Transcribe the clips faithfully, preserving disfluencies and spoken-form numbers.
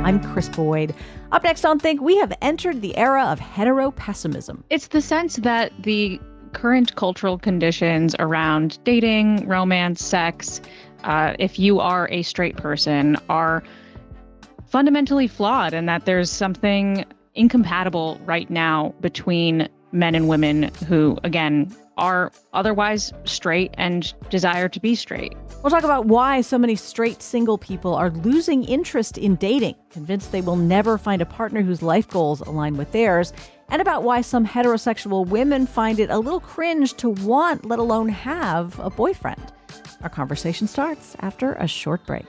I'm Chris Boyd. Up next on Think, we have entered the era of hetero-pessimism. It's the sense that the current cultural conditions around dating, romance, sex, uh, if you are a straight person, are fundamentally flawed, and that there's something incompatible right now between men and women who, again, are otherwise straight and desire to be straight. We'll talk about why so many straight single people are losing interest in dating, convinced they will never find a partner whose life goals align with theirs, and about why some heterosexual women find it a little cringe to want, let alone have, a boyfriend. Our conversation starts after a short break.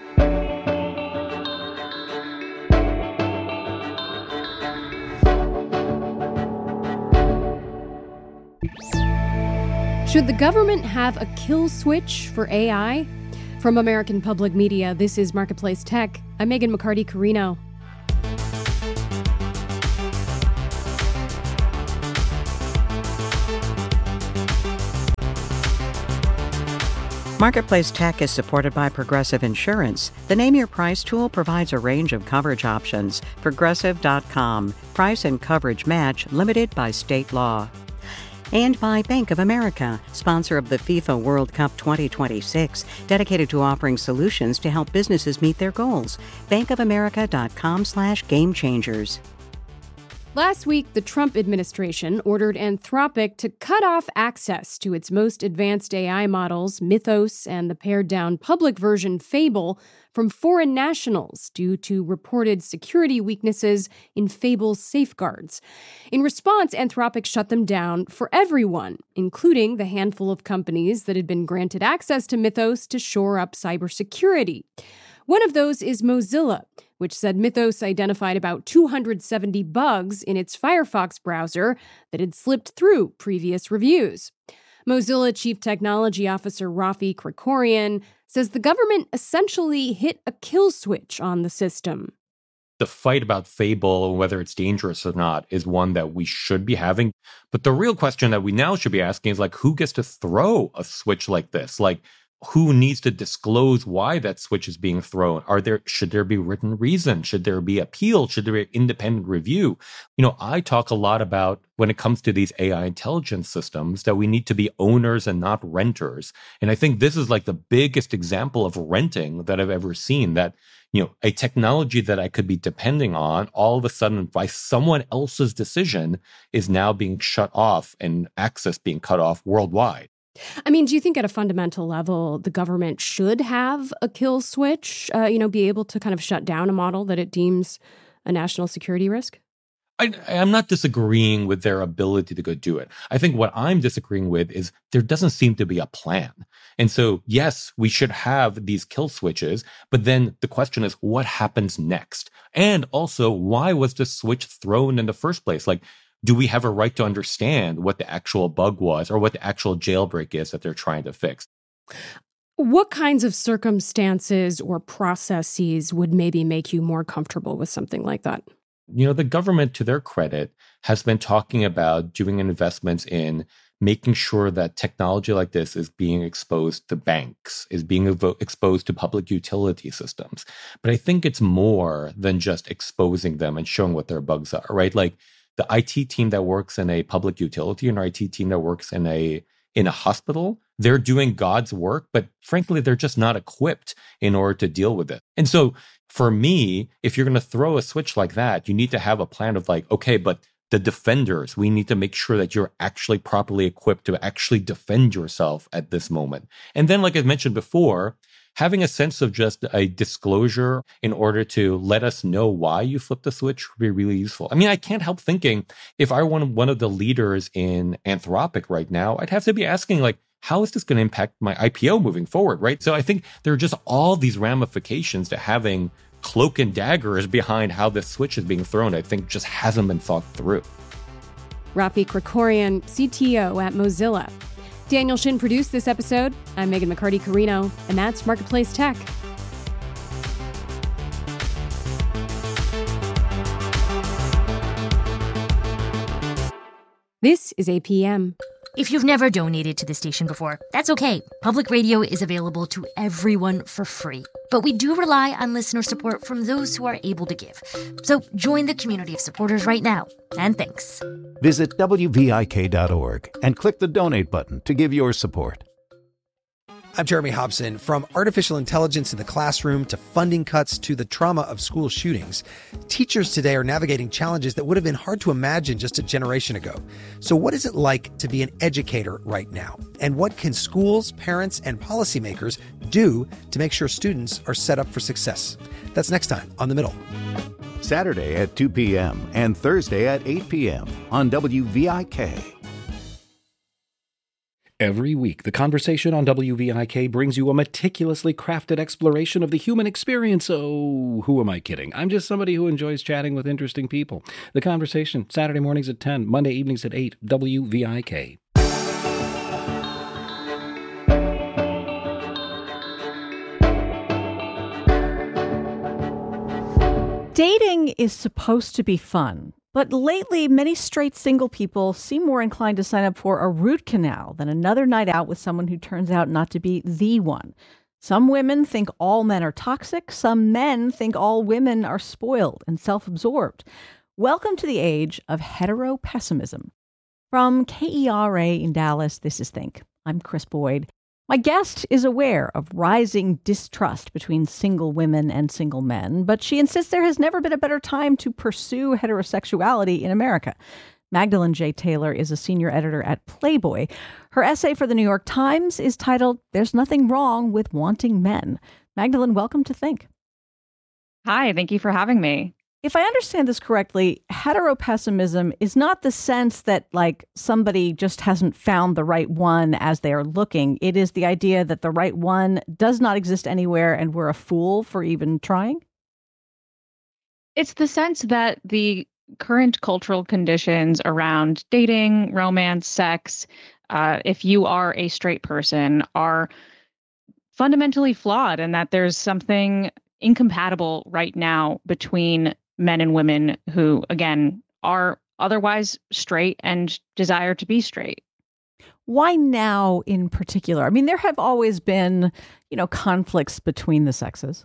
Should the government have a kill switch for A I? From American Public Media, this is Marketplace Tech. I'm Megan McCarty-Carino. Marketplace Tech is supported by Progressive Insurance. The Name Your Price tool provides a range of coverage options. Progressive dot com. Price and coverage match limited by state law. And by Bank of America, sponsor of the FIFA World Cup twenty twenty-six, dedicated to offering solutions to help businesses meet their goals. bankofamerica.com slash game changers. Last week, the Trump administration ordered Anthropic to cut off access to its most advanced A I models, Mythos and the pared-down public version Fable, from foreign nationals due to reported security weaknesses in Fable's safeguards. In response, Anthropic shut them down for everyone, including the handful of companies that had been granted access to Mythos to shore up cybersecurity. One of those is Mozilla, which said Mythos identified about two hundred seventy bugs in its Firefox browser that had slipped through previous reviews. Mozilla Chief Technology Officer Rafi Krikorian says the government essentially hit a kill switch on the system. The fight about Fable and whether it's dangerous or not is one that we should be having. But the real question that we now should be asking is, like, who gets to throw a switch like this? Like, who needs to disclose why that switch is being thrown? Are there, should there be written reason? Should there be appeal? Should there be independent review? You know, I talk a lot about, when it comes to these A I intelligence systems, that we need to be owners and not renters. And I think this is like the biggest example of renting that I've ever seen, that, you know, a technology that I could be depending on, all of a sudden by someone else's decision, is now being shut off and access being cut off worldwide. I mean, do you think at a fundamental level, the government should have a kill switch, uh, you know, be able to kind of shut down a model that it deems a national security risk? I, I'm not disagreeing with their ability to go do it. I think what I'm disagreeing with is there doesn't seem to be a plan. And so, yes, we should have these kill switches, but then the question is, what happens next? And also, why was the switch thrown in the first place? Like, do we have a right to understand what the actual bug was or what the actual jailbreak is that they're trying to fix? What kinds of circumstances or processes would maybe make you more comfortable with something like that? You know, the government, to their credit, has been talking about doing investments in making sure that technology like this is being exposed to banks, is being evo- exposed to public utility systems. But I think it's more than just exposing them and showing what their bugs are, right? Like, the I T team that works in a public utility and our I T team that works in a in a hospital, they're doing God's work, but frankly, they're just not equipped in order to deal with it. And so for me, if you're going to throw a switch like that, you need to have a plan of like, okay, but the defenders, we need to make sure that you're actually properly equipped to actually defend yourself at this moment. And then, like I mentioned before, having a sense of just a disclosure in order to let us know why you flipped the switch would be really useful. I mean, I can't help thinking, if I were one of the leaders in Anthropic right now, I'd have to be asking, like, how is this going to impact my I P O moving forward, right? So I think there are just all these ramifications to having cloak and daggers behind how this switch is being thrown. I think just hasn't been thought through. Rafi Krikorian, C T O at Mozilla. Daniel Shin produced this episode. I'm Megan McCarty-Carino, and that's Marketplace Tech. This is A P M. If you've never donated to the station before, that's okay. Public radio is available to everyone for free. But we do rely on listener support from those who are able to give. So join the community of supporters right now. And thanks. Visit W V I K dot org and click the donate button to give your support. I'm Jeremy Hobson. From artificial intelligence in the classroom to funding cuts to the trauma of school shootings, teachers today are navigating challenges that would have been hard to imagine just a generation ago. So what is it like to be an educator right now? And what can schools, parents, and policymakers do to make sure students are set up for success? That's next time on The Middle. Saturday at two p.m. and Thursday at eight p.m. on W V I K. Every week, The Conversation on W V I K brings you a meticulously crafted exploration of the human experience. Oh, who am I kidding? I'm just somebody who enjoys chatting with interesting people. The Conversation, Saturday mornings at ten, Monday evenings at eight, W V I K. Dating is supposed to be fun. But lately, many straight single people seem more inclined to sign up for a root canal than another night out with someone who turns out not to be the one. Some women think all men are toxic. Some men think all women are spoiled and self-absorbed. Welcome to the age of hetero-pessimism. From K E R A in Dallas, this is Think. I'm Chris Boyd. My guest is aware of rising distrust between single women and single men, but she insists there has never been a better time to pursue heterosexuality in America. Magdalene J. Taylor is a senior editor at Playboy. Her essay for the New York Times is titled, "There's Nothing Wrong with Wanting Men." Magdalene, welcome to Think. Hi, thank you for having me. If I understand this correctly, heteropessimism is not the sense that, like, somebody just hasn't found the right one as they are looking. It is the idea that the right one does not exist anywhere and we're a fool for even trying? It's the sense that the current cultural conditions around dating, romance, sex, uh, if you are a straight person, are fundamentally flawed, and that there's something incompatible right now between men and women who, again, are otherwise straight and desire to be straight. Why now in particular? I mean, there have always been, you know, conflicts between the sexes.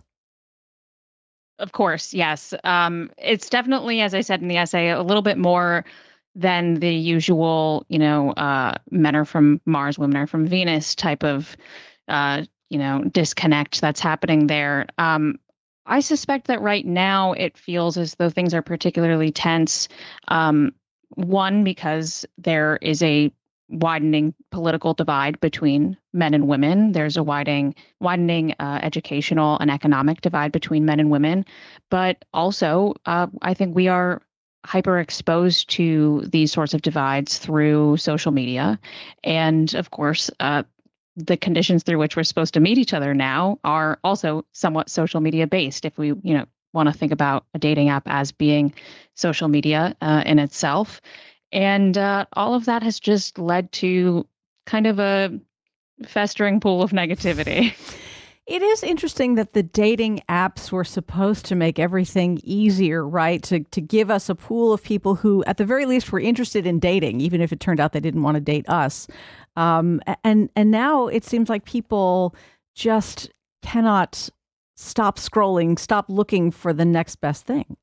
Of course, yes. Um, it's definitely, as I said in the essay, a little bit more than the usual, you know, uh, men are from Mars, women are from Venus type of, uh, you know, disconnect that's happening there. Um, I suspect that right now it feels as though things are particularly tense. Um, one, because there is a widening political divide between men and women. There's a widening, widening uh, educational and economic divide between men and women. But also, uh, I think we are hyper exposed to these sorts of divides through social media. And of course, uh, the conditions through which we're supposed to meet each other now are also somewhat social media based. If we, you know, want to think about a dating app as being social media uh, in itself. And uh, all of that has just led to kind of a festering pool of negativity. It is interesting that the dating apps were supposed to make everything easier, right? To to give us a pool of people who, at the very least, were interested in dating, even if it turned out they didn't want to date us. Um, and and now it seems like people just cannot stop scrolling, stop looking for the next best thing.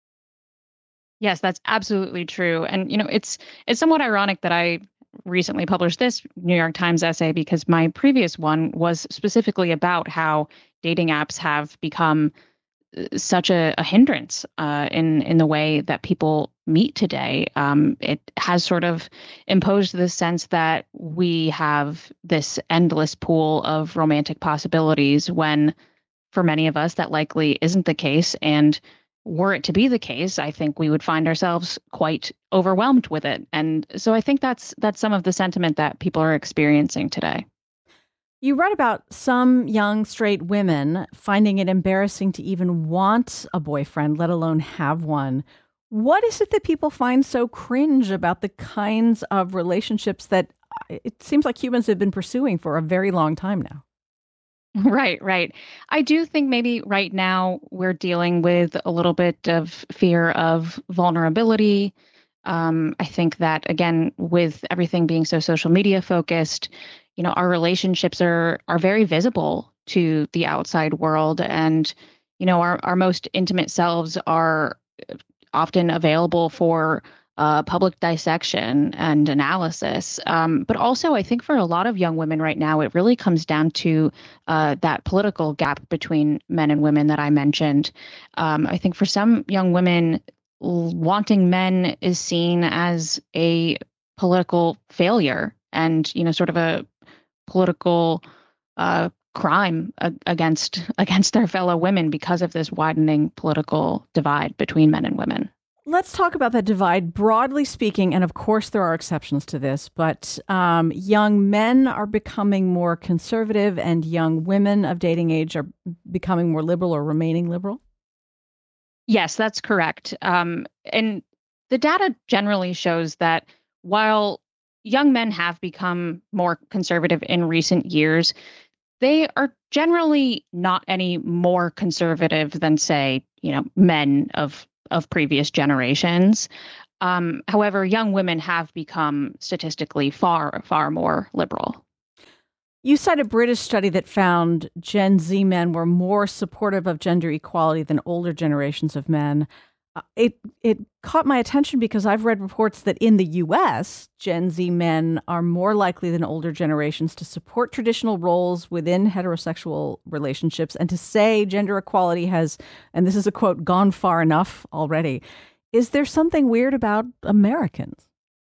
Yes, that's absolutely true. And, you know, it's it's somewhat ironic that I recently published this New York Times essay because my previous one was specifically about how dating apps have become such a, a hindrance uh, in in the way that people meet today. Um, it has sort of imposed this sense that we have this endless pool of romantic possibilities when, for many of us, that likely isn't the case. And were it to be the case, I think we would find ourselves quite overwhelmed with it. And so I think that's that's some of the sentiment that people are experiencing today. You write about some young straight women finding it embarrassing to even want a boyfriend, let alone have one. What is it that people find so cringe about the kinds of relationships that it seems like humans have been pursuing for a very long time now? Right, right. I do think maybe right now we're dealing with a little bit of fear of vulnerability, Um, I think that, again, with everything being so social media focused, you know, our relationships are are very visible to the outside world. And, you know, our, our most intimate selves are often available for uh, public dissection and analysis. Um, but also, I think for a lot of young women right now, it really comes down to uh, that political gap between men and women that I mentioned. Um, I think for some young women, wanting men is seen as a political failure and, you know, sort of a political uh, crime a- against against their fellow women because of this widening political divide between men and women. Let's talk about that divide broadly speaking, and of course there are exceptions to this, but um, young men are becoming more conservative and young women of dating age are becoming more liberal or remaining liberal? Yes, that's correct. Um, and the data generally shows that while young men have become more conservative in recent years, they are generally not any more conservative than, say, you know, men of of previous generations. Um, however, young women have become statistically far, far more liberal. You cite a British study that found Gen Z men were more supportive of gender equality than older generations of men. Uh, it it caught my attention because I've read reports that in the U S, Gen Z men are more likely than older generations to support traditional roles within heterosexual relationships and to say gender equality has, and this is a quote, gone far enough already. Is there something weird about Americans?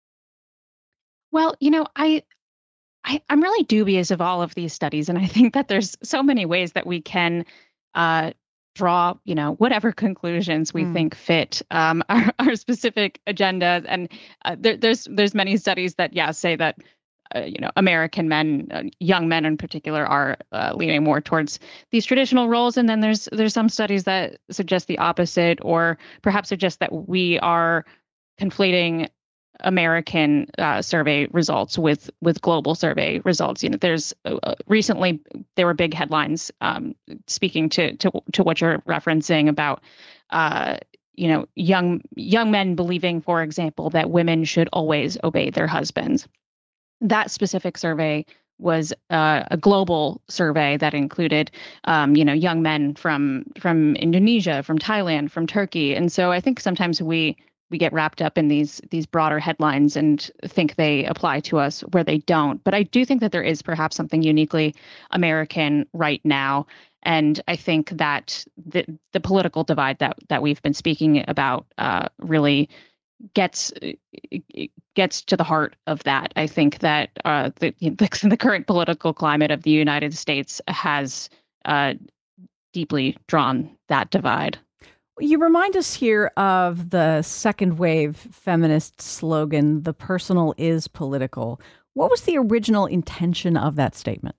Well, you know, I I, I'm really dubious of all of these studies, and I think that there's so many ways that we can uh, draw, you know, whatever conclusions we mm. think fit um, our, our specific agenda. And uh, there, there's there's many studies that, yeah, say that, uh, you know, American men, uh, young men in particular, are uh, leaning more towards these traditional roles. And then there's there's some studies that suggest the opposite, or perhaps suggest that we are conflating American uh, survey results with with global survey results. You know, there's uh, recently there were big headlines um, speaking to to to what you're referencing about uh, you know young young men believing, for example, that women should always obey their husbands. That specific survey was uh, a global survey that included um, you know young men from from Indonesia, from Thailand, from Turkey, and so I think sometimes we. we get wrapped up in these these broader headlines and think they apply to us where they don't. But I do think that there is perhaps something uniquely American right now. And I think that the the political divide that that we've been speaking about uh, really gets gets to the heart of that. I think that uh, the, the the current political climate of the United States has uh, deeply drawn that divide. You remind us here of the second wave feminist slogan, "The personal is political." What was the original intention of that statement?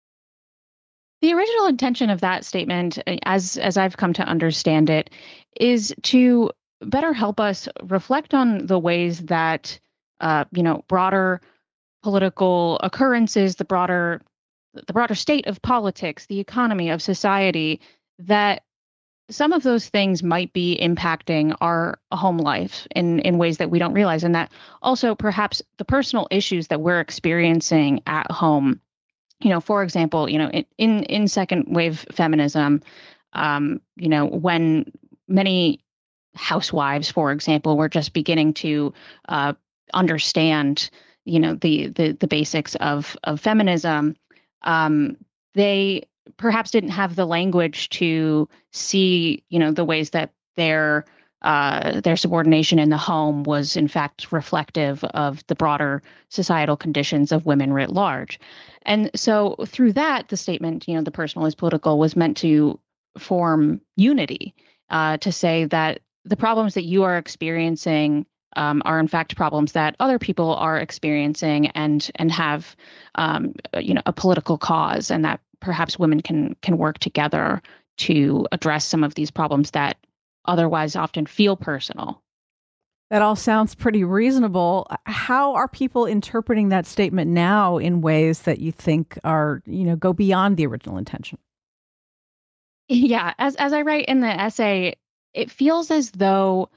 The original intention of that statement, as as I've come to understand it, is to better help us reflect on the ways that uh, you know broader political occurrences, the broader the broader state of politics, the economy of society, that some of those things might be impacting our home life in, in ways that we don't realize. And that also perhaps the personal issues that we're experiencing at home, you know, for example, you know, in, in, in second wave feminism, um, you know, when many housewives, for example, were just beginning to uh, understand, you know, the, the, the basics of, of feminism, um, they perhaps didn't have the language to see, you know, the ways that their uh, their subordination in the home was in fact reflective of the broader societal conditions of women writ large. And so through that, the statement, you know, the personal is political, was meant to form unity, uh, to say that the problems that you are experiencing um, are in fact problems that other people are experiencing and and have, um, you know, a political cause, and that perhaps women can can work together to address some of these problems that otherwise often feel personal. That all sounds pretty reasonable. How are people interpreting that statement now in ways that you think are, you know, go beyond the original intention? Yeah, as as I write in the essay, it feels as though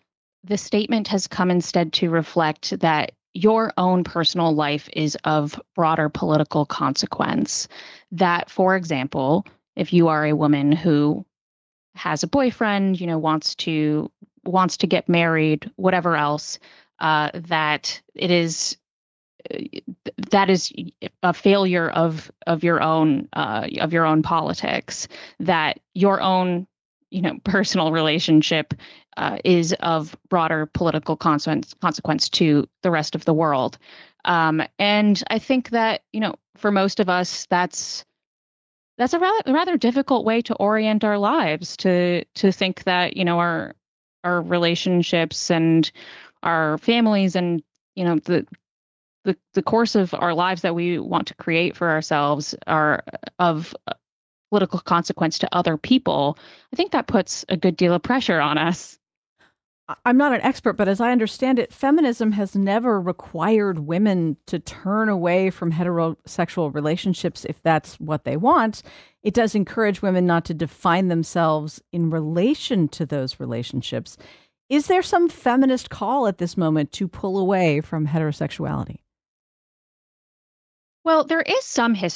the statement has come instead to reflect that your own personal life is of broader political consequence. That, for example, if you are a woman who has a boyfriend, you know, wants to wants to get married, whatever else, uh, that it is that is a failure of of your own uh, of your own politics. That your own, you know, personal relationship uh, is of broader political consequence consequence to the rest of the world. Um, and I think that, you know, for most of us, that's that's a rather, rather difficult way to orient our lives, to to think that, you know, our our relationships and our families and, you know, the the the course of our lives that we want to create for ourselves are of political consequence to other people. I think that puts a good deal of pressure on us. I'm not an expert, but as I understand it, feminism has never required women to turn away from heterosexual relationships if that's what they want. It does encourage women not to define themselves in relation to those relationships. Is there some feminist call at this moment to pull away from heterosexuality? Well, there is some history